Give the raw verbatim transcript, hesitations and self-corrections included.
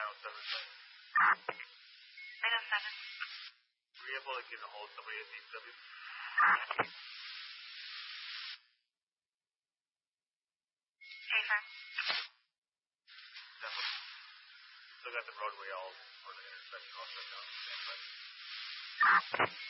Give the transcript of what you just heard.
oh seven seven. nine oh seven. Were you able to get a hold of somebody at D P W? Affirm. Definitely. Still got the roadway all, or the intersection all shut down.